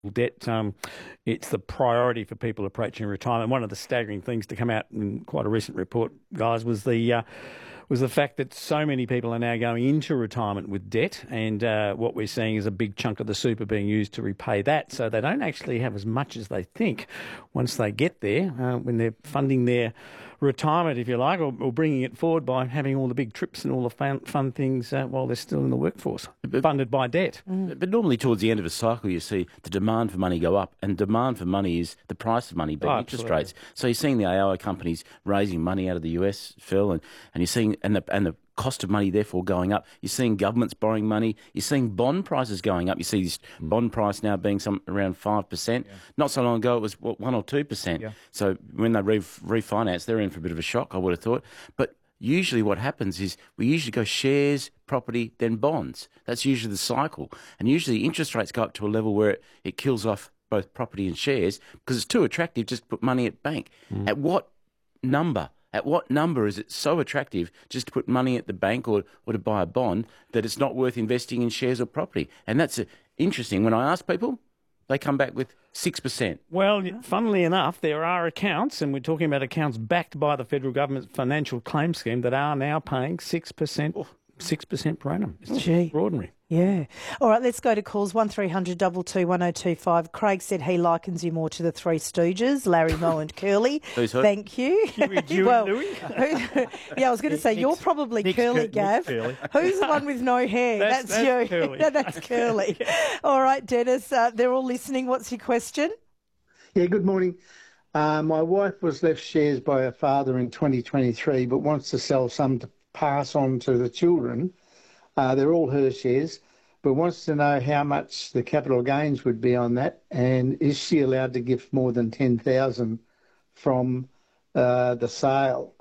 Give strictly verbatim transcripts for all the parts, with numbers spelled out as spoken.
debt. Um, it's the priority for people approaching retirement. One of the staggering things to come out in quite a recent report, guys, was the uh, was the fact that so many people are now going into retirement with debt, and uh, what we're seeing is a big chunk of the super being used to repay that. So they don't actually have as much as they think once they get there, uh, when they're funding their retirement, if you like, or, or bringing it forward by having all the big trips and all the fun, fun things uh, while they're still in the workforce, but, funded by debt. Mm. But normally towards the end of a cycle, you see the demand for money go up, and demand for money is the price of money, being Oh, interest absolutely. rates. So you're seeing the A I companies raising money out of the U S, Phil, and, and you're seeing and the and the cost of money therefore going up. You're seeing governments borrowing money. You're seeing bond prices going up. You see this mm. bond price now being some around five percent. Yeah. Not so long ago it was what, one or two percent. Yeah. So when they re- refinance, they're in for a bit of a shock, I would have thought. But usually what happens is we usually go shares, property, then bonds. That's usually the cycle. And usually interest rates go up to a level where it, it kills off both property and shares because it's too attractive just to put money at bank. Mm. At what number? At what number is it so attractive just to put money at the bank or, or to buy a bond that it's not worth investing in shares or property? And that's uh, interesting. When I ask people, they come back with six percent. Well, funnily enough, there are accounts, and we're talking about accounts backed by the federal government's financial claim scheme, that are now paying six percent, six percent per annum. It's Gee. extraordinary. Yeah. All right, let's go to calls. one three hundred two two one oh two five. Craig said he likens you more to the Three Stooges, Larry, Moe and Curly. Who's who? Thank you. Huey, Dewey, well, Louie? yeah, I was going to say, Nick's, you're probably Nick's Curly, Cur- Gav. Curly. Who's the one with no hair? That's, that's, that's you. Curly. No, that's Curly. All right, Dennis, uh, they're all listening. What's your question? Yeah, good morning. Uh, my wife was left shares by her father in twenty twenty-three, but wants to sell some to pass on to the children. Uh, they're all her shares, but wants to know how much the capital gains would be on that, and is she allowed to give more than ten thousand dollars from uh, the sale?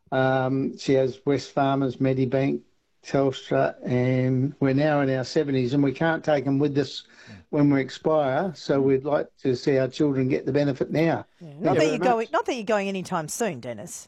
Um, she has Wesfarmers, Medibank, Telstra, and we're now in our seventies, and we can't take them with us when we expire, so we'd like to see our children get the benefit now. Yeah. Not, you that you're very going, much. not that you're going anytime soon, Dennis.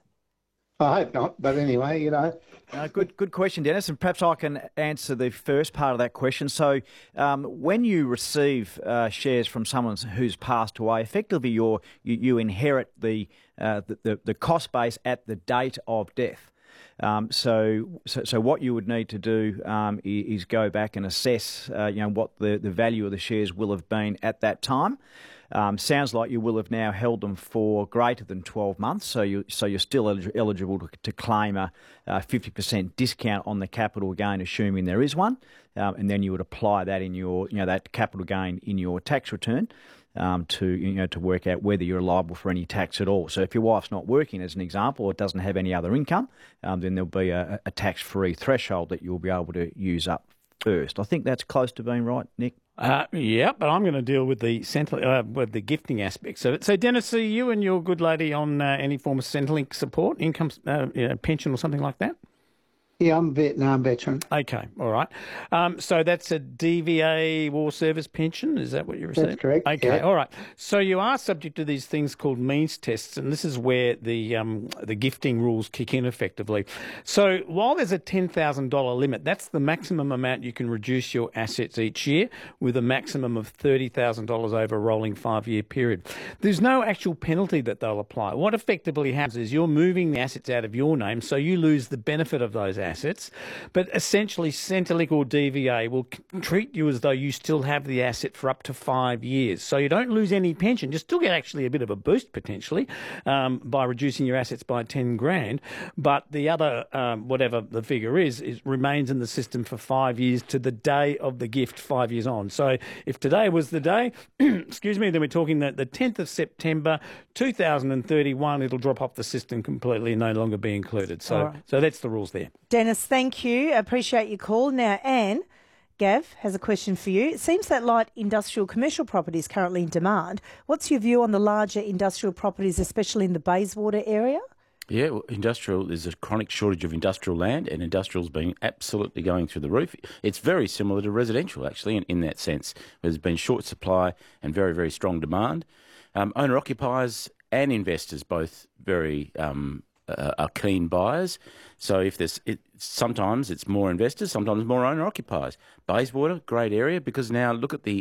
I hope not, but anyway, you know. Uh, good good question, Dennis, and perhaps I can answer the first part of that question. So um, when you receive uh, shares from someone who's passed away, effectively you're, you, you inherit the, uh, the, the, the cost base at the date of death. Um, so, so, so what you would need to do um, is, is go back and assess, uh, you know, what the, the value of the shares will have been at that time. Um, sounds like you will have now held them for greater than twelve months, so you so you're still elig- eligible to, to claim a, a fifty percent discount on the capital gain, assuming there is one, um, and then you would apply that in your you know that capital gain in your tax return. Um, to you know to work out whether you're liable for any tax at all. So if your wife's not working, as an example, or doesn't have any other income, um, then there'll be a, a tax-free threshold that you'll be able to use up first. I think that's close to being right, Nick. Uh, yeah, but I'm going to deal with the Centrelink, uh, with the gifting aspects of it. So, Dennis, are you and your good lady on uh, any form of Centrelink support, income, uh, you know, pension or something like that? Yeah, I'm a Vietnam veteran. Okay, all right. Um, so that's a D V A War Service pension, is that what you received? That's correct. Okay, yeah. all right. So you are subject to these things called means tests, and this is where the um, the gifting rules kick in effectively. So while there's a ten thousand dollars limit, that's the maximum amount you can reduce your assets each year, with a maximum of thirty thousand dollars over a rolling five-year period. There's no actual penalty that they'll apply. What effectively happens is you're moving the assets out of your name, so you lose the benefit of those assets. assets, but essentially Centrelink or D V A will treat you as though you still have the asset for up to five years. So you don't lose any pension. You still get actually a bit of a boost potentially um, by reducing your assets by ten grand, but the other, um, whatever the figure is, is remains in the system for five years to the day of the gift, five years on. So if today was the day, excuse me, then we're talking the, the tenth of September two thousand thirty-one, it'll drop off the system completely and no longer be included. So, right. so that's the rules there. Dennis, thank you. Appreciate your call. Now, Anne, Gav has a question for you. It seems that light industrial commercial property is currently in demand. What's your view on the larger industrial properties, especially in the Bayswater area? Yeah, well, industrial, there's a chronic shortage of industrial land, and industrial's been absolutely going through the roof. It's very similar to residential, actually, in, in that sense. There's been short supply and very, very strong demand. Um, owner-occupiers and investors both very um, uh, are keen buyers. So if there's it, sometimes it's more investors, sometimes more owner-occupiers. Bayswater, great area, because now look at the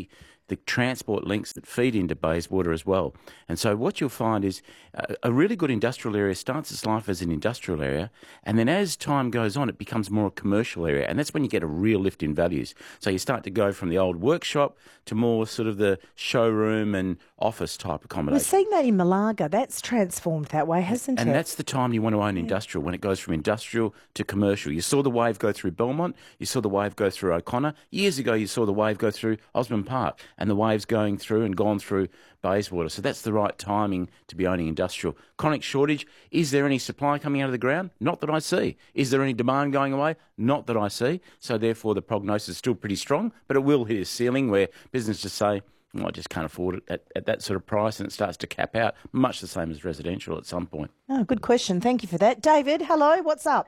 the transport links that feed into Bayswater as well. And so what you'll find is a, a really good industrial area starts its life as an industrial area, and then as time goes on, it becomes more a commercial area, and that's when you get a real lift in values. So you start to go from the old workshop to more sort of the showroom and office type We're accommodation. seeing that in Malaga. That's transformed that way, hasn't And it? that's the time you want to own industrial, when it goes from industrial to commercial. You saw the wave go through Belmont, you saw the wave go through O'Connor. Years ago, you saw the wave go through Osborne Park, and the wave's going through and gone through Bayswater. So that's the right timing to be owning industrial. Chronic shortage, is there any supply coming out of the ground? Not that I see. Is there any demand going away? Not that I see. So therefore, the prognosis is still pretty strong, but it will hit a ceiling where businesses say, well, I just can't afford it at, at that sort of price, and it starts to cap out, much the same as residential at some point. Oh, good question. Thank you for that. David, hello. What's up?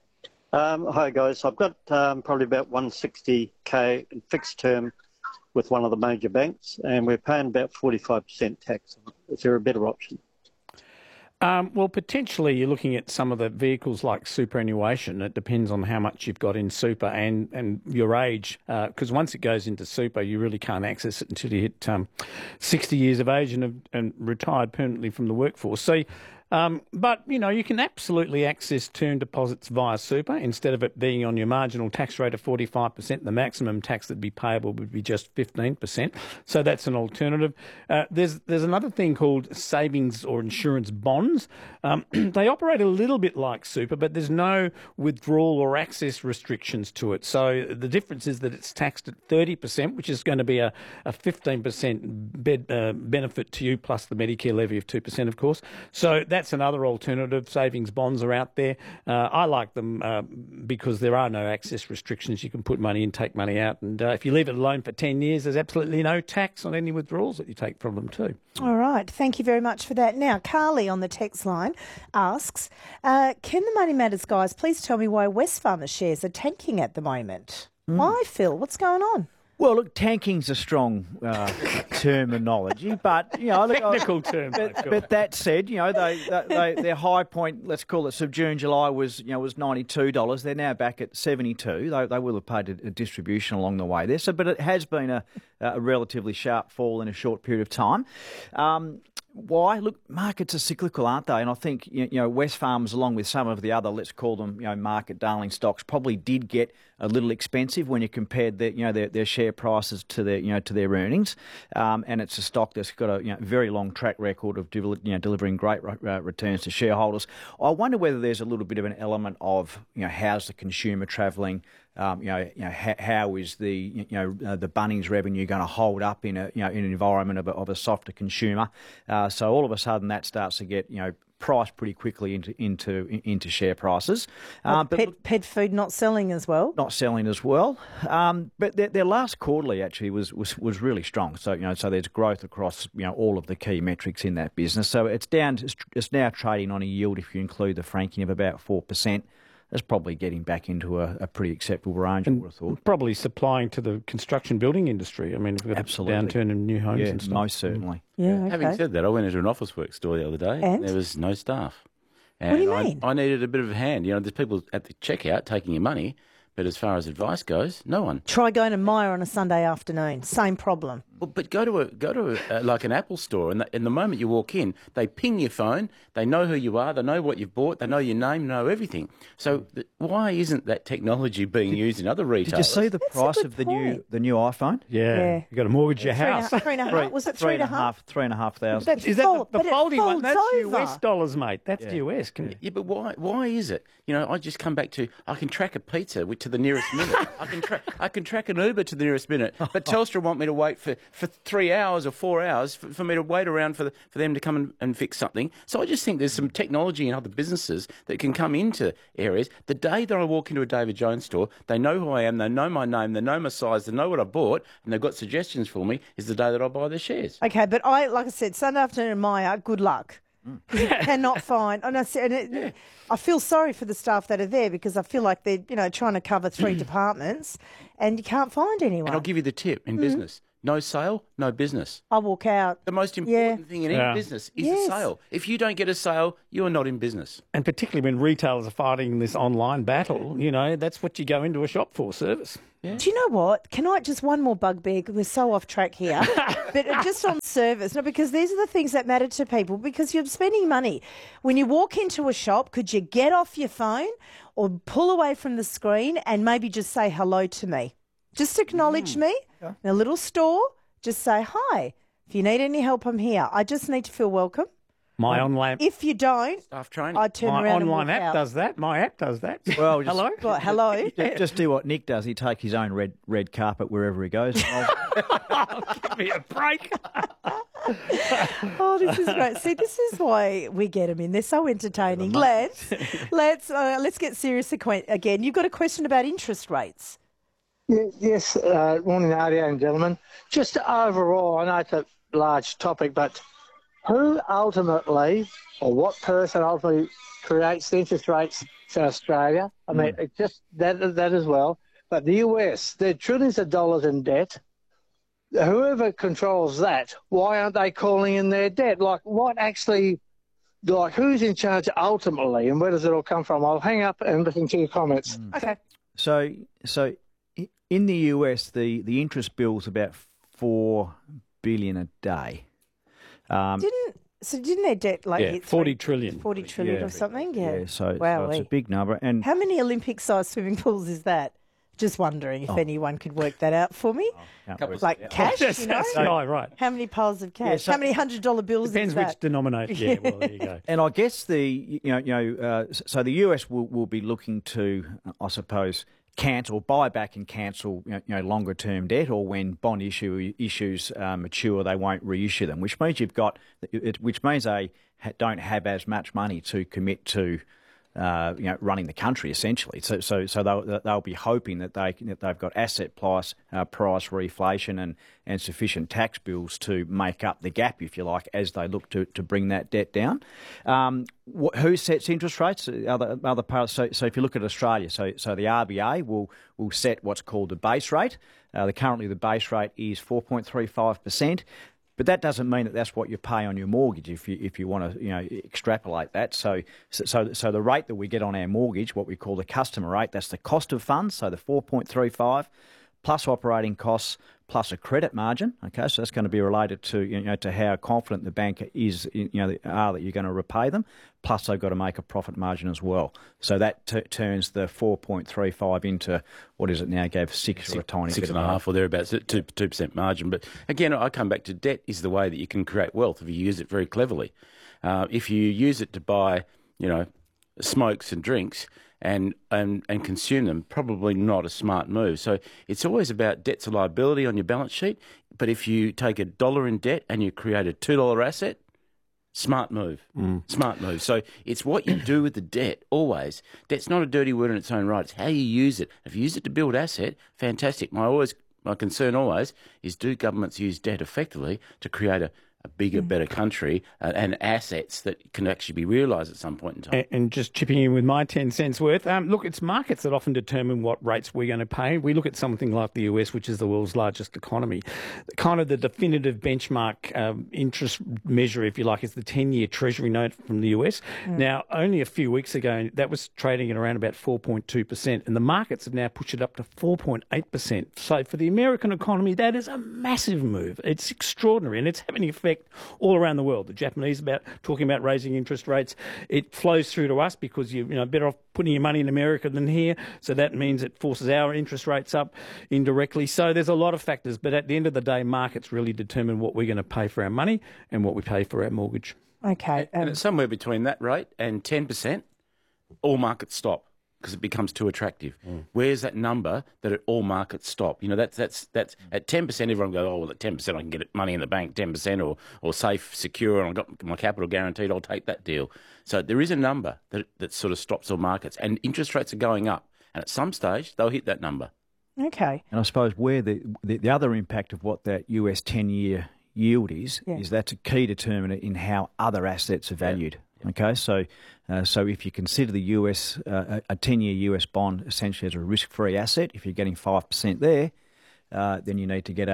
Um, hi guys, I've got um, probably about one hundred sixty K in fixed term with one of the major banks, and we're paying about forty-five percent tax. Is there a better option? Um, well, potentially you're looking at some of the vehicles like superannuation. It depends on how much you've got in super and, and your age, because uh, once it goes into super, you really can't access it until you hit um, sixty years of age and, have, and retired permanently from the workforce. So, um, but, you know, you can absolutely access term deposits via super instead of it being on your marginal tax rate of forty-five percent. The maximum tax that'd be payable would be just fifteen percent. So that's an alternative. Uh, there's there's another thing called savings or insurance bonds. Um, they operate a little bit like super, but there's no withdrawal or access restrictions to it. So the difference is that it's taxed at thirty percent, which is going to be a, a fifteen percent bed, uh, benefit to you, plus the Medicare levy of two percent, of course. So that's another alternative. Savings bonds are out there. Uh, I like them uh, because there are no access restrictions. You can put money in, take money out, and uh, if you leave it alone for ten years, there's absolutely no tax on any withdrawals that you take from them too. All right. Thank you very much for that. Now, Carly on the text line asks, uh, can the Money Matters guys please tell me why Wesfarmers shares are tanking at the moment? Mm. Why, Phil? What's going on? Well, look, tanking's a strong uh, terminology, but you know, look, technical term. But, but that said, you know, they, they their high point, let's call it sort of June, July, was you know was ninety-two dollars. They're now back at seventy-two. They they will have paid a, a distribution along the way there. So, but it has been a a relatively sharp fall in a short period of time. Um, Why? Look, markets are cyclical, aren't they? And I think, you know, Wesfarmers, along with some of the other, let's call them, you know, market darling stocks, probably did get a little expensive when you compared their, you know, their, their share prices to their, you know, to their earnings. Um, and it's a stock that's got a you know, very long track record of you know, delivering great uh, returns to shareholders. I wonder whether there's a little bit of an element of, you know, how's the consumer travelling? Um, you know, you know how, how is the you know uh, the Bunnings revenue going to hold up in a you know in an environment of a, of a softer consumer? Uh, so all of a sudden that starts to get you know priced pretty quickly into into into share prices. Uh, but pet, look, pet food not selling as well. Not selling as well. Um, but their, their last quarterly actually was, was was really strong. So you know so there's growth across you know all of the key metrics in that business. So it's down. It's, it's now trading on a yield, if you include the franking, of about four percent. That's probably getting back into a, a pretty acceptable range, I would have thought. Probably supplying to the construction building industry. I mean, we've got Absolutely. a downturn in new homes yeah, and stuff. most certainly. Yeah, Yeah. okay. Having said that, I went into an office work store the other day And? there was no staff. And What do you I, mean? I needed a bit of a hand. You know, there's people at the checkout taking your money, but as far as advice goes, no one. Try going to Myer on a Sunday afternoon. Same problem. Well, but go to a go to a, uh, like an Apple store, and the, and the moment you walk in, they ping your phone. They know who you are. They know what you've bought. They know your name. Know everything. So th- why isn't that technology being used in other Did retailers? you see the That's a price good of the new point. the new iPhone? Yeah. Yeah. You've got to mortgage your Three and a house. half- three and a half. Was it three and a half? Three and a half thousand. That's, is It that fold- the, but the it folding one? folds That's over. U S dollars, mate. That's Yeah. U S. Can Yeah, but why? Why is it? You know, I just come back to I can track a pizza with- to the nearest minute. I can track I can track an Uber to the nearest minute. But Telstra want me to wait for, for three hours or four hours for, for me to wait around for the, for them to come and, and fix something. So I just think there's some technology in other businesses that can come into areas. The day that I walk into a David Jones store, they know who I am, they know my name, they know my size, they know what I bought, and they've got suggestions for me. Is the day that I buy their shares. Okay, but I, like I said, Sunday afternoon in Myer, good luck. Mm. You cannot find. And I, said, and it, I feel sorry for the staff that are there because I feel like they're, you know, trying to cover three departments, and you can't find anyone. And I'll give you the tip in business. No sale, no business. I'll walk out. The most important Yeah. thing in Yeah. any business is Yes. the sale. If you don't get a sale, you are not in business. And particularly when retailers are fighting this online battle, you know, that's what you go into a shop for, service. Do you know what? Can I just one more bugbear? We're so off track here, but just on service. No, because these are the things that matter to people. Because you're spending money. When you walk into a shop, could you get off your phone or pull away from the screen and maybe just say hello to me? Just acknowledge me. In a little store, just say hi. If you need any help, I'm here. I just need to feel welcome. My online If you don't, Staff training. I turn my around and online walk app out. does that. My app does that. Well, just- hello. Well, hello. Just, just do what Nick does. He take his own red red carpet wherever he goes. I'll- Give me a break. Oh, this is great. See, this is why we get them in. They're so entertaining. Let's let's uh, let's get serious acqu- again. You've got a question about interest rates. Ye- Yes, uh, morning, Nadia and gentlemen. Just overall, I know it's a large topic, but who ultimately, or what person ultimately creates the interest rates in Australia? I mean, it just that that as well. But the U S, they're trillions of dollars in debt. Whoever controls that, why aren't they calling in their debt? Like, what actually, like, who's in charge ultimately, and where does it all come from? I'll hang up and listen to your comments. Okay. So, so i- in the U S, the, the interest bill's about four billion a day. Um, Didn't so didn't their debt like Yeah, hit forty three- trillion. forty trillion Yeah. or something? Yeah. yeah, so, Wow. so it's a big number. And How many Olympic-sized swimming pools is that? Just wondering if anyone could work that out for me. Can't Couple work- of- Like cash, That's, you know? that's right, right. How many piles of cash? so- How many hundred dollar bills Depends is which that? denominator. Yeah, well, there you go. And I guess the you know you know uh, s- so the U S will, will be looking to uh, I suppose cancel, buy back and cancel you know, you know longer term debt, or when bond issue issues uh, mature, they won't reissue them, which means you've got it, which means they ha- don't have as much money to commit to. Uh, you know, running the country essentially. So, so, so they'll they'll be hoping that they that they've got asset price uh, price reflation and, and sufficient tax bills to make up the gap, if you like, as they look to, to bring that debt down. Um, wh- who sets interest rates? Other other parts. So, so if you look at Australia, so so the R B A will will set what's called the base rate. Uh, the, currently, the base rate is four point three five percent. But that doesn't mean that that's what you pay on your mortgage. If you if you want to you know extrapolate that, so so so the rate that we get on our mortgage, what we call the customer rate, that's the cost of funds. So the four point three five plus operating costs plus a credit margin. Okay, so that's going to be related to you know to how confident the bank is you know are that you're going to repay them. Plus they've got to make a profit margin as well. So that t- turns the four point three five into what is it now? Gave six or a tiny Six bit and a of half or thereabouts, two two percent margin. But again, I come back to debt is the way that you can create wealth if you use it very cleverly. Uh, if you use it to buy, you know, smokes and drinks and, and and consume them, probably not a smart move. So it's always about debt's a liability on your balance sheet. But if you take a dollar in debt and you create a two dollar asset, smart move. Mm. Smart move. So it's what you do with the debt, always. Debt's not a dirty word in its own right. It's how you use it. If you use it to build asset, fantastic. My always my concern always is, do governments use debt effectively to create a, a bigger, better country uh, and assets that can actually be realised at some point in time? And, and just chipping in with my ten cents worth, um, look, it's markets that often determine what rates we're going to pay. We look at something like the U S, which is the world's largest economy. Kind of the definitive benchmark um, interest measure, if you like, is the ten-year Treasury note from the U S. Mm. Now, only a few weeks ago, that was trading at around about four point two percent, and the markets have now pushed it up to four point eight percent. So for the American economy, that is a massive move. It's extraordinary, and it's having an effect all around the world. The Japanese about talking about raising interest rates. It flows through to us because you're you know, better off putting your money in America than here. So that means it forces our interest rates up indirectly. So there's a lot of factors. But at the end of the day, markets really determine what we're going to pay for our money and what we pay for our mortgage. Okay. And Um, it's somewhere between that rate and ten percent, all markets stop because it becomes too attractive. Mm. Where's that number that it, all markets stop? You know, that's that's that's at ten percent. Everyone goes, oh, well, at ten percent I can get money in the bank, ten percent or or safe, secure, and I've got my capital guaranteed. I'll take that deal. So there is a number that that sort of stops all markets, and interest rates are going up, and at some stage they'll hit that number. okay. And I suppose where the, the the other impact of what that U S ten-year yield is, Yeah. is that's a key determinant in how other assets are valued. Yeah. Okay, so uh, so if you consider the U S, uh, a ten-year U S bond essentially as a risk-free asset, if you're getting five percent there, uh, then you need to get a,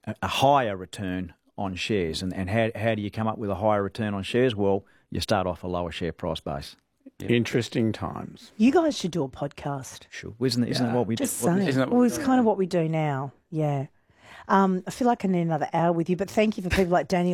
a, a higher return on shares. And, and how, how do you come up with a higher return on shares? Well, you start off a lower share price base. Interesting times. You guys should do a podcast. Sure. Isn't, isn't Yeah. that what we Just do? What- saying. isn't that what Well, we it's do? kind of what we do now. Yeah. Um, I feel like I need another hour with you, but thank you for people like Daniel